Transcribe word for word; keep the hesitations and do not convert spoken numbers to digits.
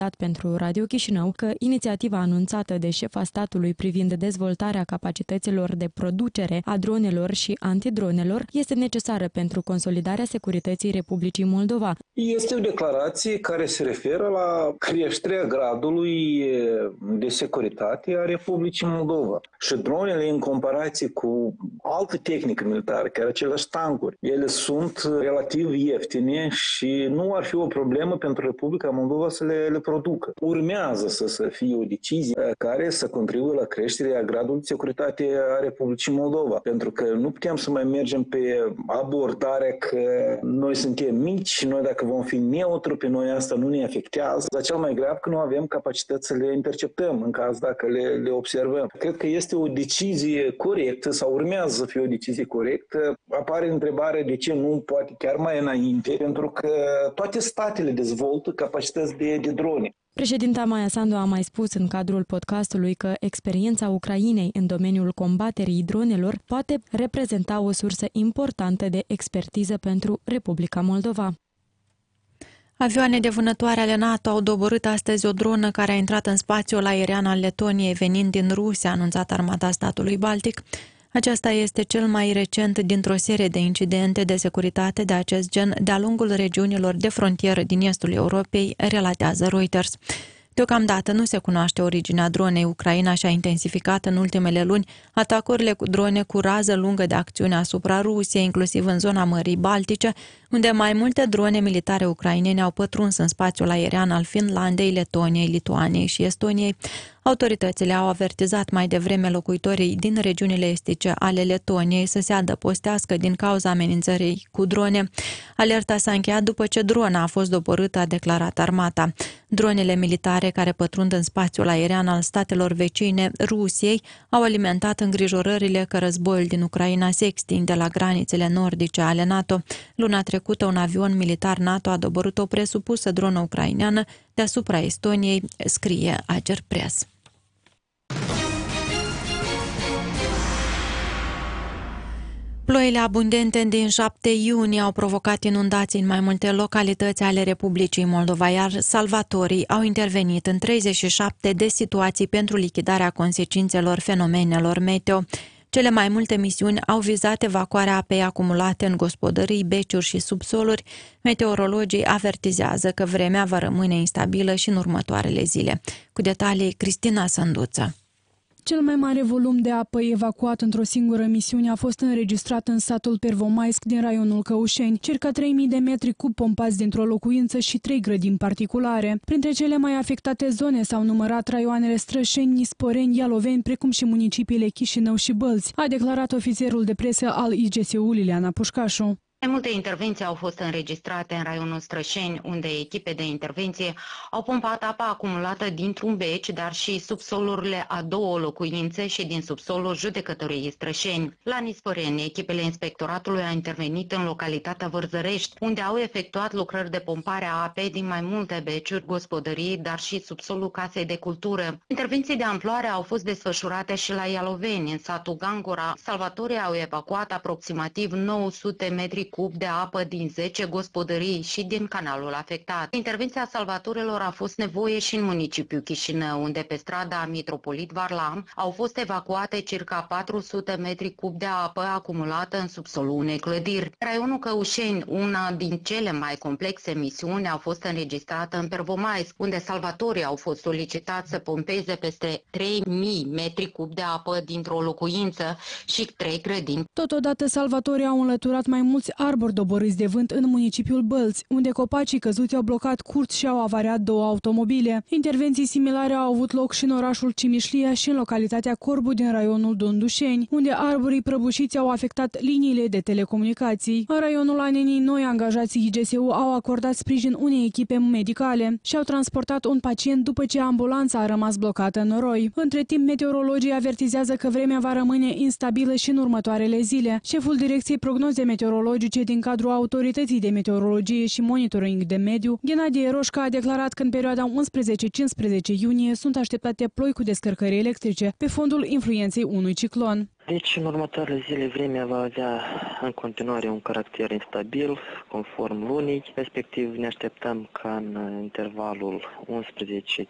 Pentru Radio Chișinău că inițiativa anunțată de șefa statului privind dezvoltarea capacităților de producere a dronelor și antidronelor este necesară pentru consolidarea securității Republicii Moldova. Este o declarație care se referă la creșterea gradului de securitate a Republicii Moldova. Și dronele, în comparație cu alte tehnică militară, chiar aceleași tancuri, ele sunt relativ ieftine și nu ar fi o problemă pentru Republica Moldova să le, le producă. Urmează să, să fie o decizie care să contribuie la creșterea gradului de securitate a Republicii Moldova. Pentru că nu putem să mai mergem pe abordarea că noi suntem mici și noi dacă vom fi neutru, pe noi asta nu ne afectează. Dar cel mai grav că nu avem capacități să le interceptăm în caz dacă le, le observăm. Cred că este o decizie corectă sau urmează să fie o decizie corectă. Apare întrebarea de ce nu poate chiar mai înainte, pentru că toate statele dezvoltă capacități de, de drone. Președinta Maia Sandu a mai spus în cadrul podcastului că experiența Ucrainei în domeniul combaterii dronelor poate reprezenta o sursă importantă de expertiză pentru Republica Moldova. Avioane de vânătoare ale NATO au doborât astăzi o dronă care a intrat în spațiul aerian al Letoniei venind din Rusia, a anunțat Armata statului Baltic. Aceasta este cel mai recent dintr-o serie de incidente de securitate de acest gen de-a lungul regiunilor de frontieră din estul Europei, relatează Reuters. Deocamdată nu se cunoaște originea dronei. Ucraina și-a intensificat în ultimele luni atacurile cu drone cu rază lungă de acțiune asupra Rusiei, inclusiv în zona Mării Baltice, unde mai multe drone militare ucrainene au pătruns în spațiul aerian al Finlandei, Letoniei, Lituaniei și Estoniei. Autoritățile au avertizat mai devreme locuitorii din regiunile estice ale Letoniei să se adăpostească din cauza amenințării cu drone. Alerta s-a încheiat după ce drona a fost doborâtă, a declarat armata. Dronele militare care pătrund în spațiul aerian al statelor vecine Rusiei au alimentat îngrijorările că războiul din Ucraina se extinde la granițele nordice ale NATO. Luna trecută, un avion militar NATO a doborât o presupusă dronă ucraineană deasupra Estoniei, scrie Agerpress. Ploile abundente din șapte iunie au provocat inundații în mai multe localități ale Republicii Moldova, iar salvatorii au intervenit în treizeci și șapte de situații pentru lichidarea consecințelor fenomenelor meteo. Cele mai multe misiuni au vizat evacuarea apei acumulate în gospodării, beciuri și subsoluri. Meteorologii avertizează că vremea va rămâne instabilă și în următoarele zile. Cu detalii, Cristina Sânduță. Cel mai mare volum de apă evacuat într-o singură misiune a fost înregistrat în satul Pervomaisk din raionul Căușeni, circa trei mii de metri cub pompați dintr-o locuință și trei grădini particulare. Printre cele mai afectate zone s-au numărat raioanele Strășeni, Nisporeni, Ialoveni, precum și municipiile Chișinău și Bălți, a declarat ofițerul de presă al I G S U Liliana Pușcașu. Mai multe intervenții au fost înregistrate în raionul Strășeni, unde echipe de intervenție au pompat apa acumulată dintr-un bec, dar și subsolurile a două locuințe și din subsolul judecătoriei Strășeni. La Nisporeni, echipele inspectoratului au intervenit în localitatea Vărzărești, unde au efectuat lucrări de pompare a apei din mai multe beciuri, gospodării, dar și subsolul casei de cultură. Intervenții de amploare au fost desfășurate și la Ialoveni, în satul Gangura. Salvatorii au evacuat aproximativ nouă sute metri cub de apă din zece gospodării și din canalul afectat. Intervenția salvatorilor a fost nevoie și în municipiul Chișinău, unde pe strada Mitropolit Varlam au fost evacuate circa patru sute metri cub de apă acumulată în subsolul unei clădiri. Raionul Căușeni, una din cele mai complexe misiuni, a fost înregistrată în Pervomaisk, unde salvatorii au fost solicitați să pompeze peste trei mii metri cub de apă dintr-o locuință și trei grădini. Totodată, salvatorii au înlăturat mai mulți arbori doborâți de vânt în municipiul Bălți, unde copacii căzuți au blocat curți și au avariat două automobile. Intervenții similare au avut loc și în orașul Cimișlia și în localitatea Corbu din raionul Dondușeni, unde arborii prăbușiți au afectat liniile de telecomunicații. În raionul Anenii Noi, angajații I G S U au acordat sprijin unei echipe medicale și au transportat un pacient după ce ambulanța a rămas blocată în noroi. Între timp, meteorologii avertizează că vremea va rămâne instabilă și în următoarele zile. Șeful Direcției Prognoze Meteorologice electrice din cadrul Autorității de Meteorologie și Monitoring de Mediu, Ghenadie Roșca a declarat că în perioada unsprezece-cincisprezece iunie sunt așteptate ploi cu descărcări electrice pe fondul influenței unui ciclon. Deci, în următoarele zile, vremea va avea în continuare un caracter instabil, conform lunii. Respectiv, ne așteptăm ca în intervalul unsprezece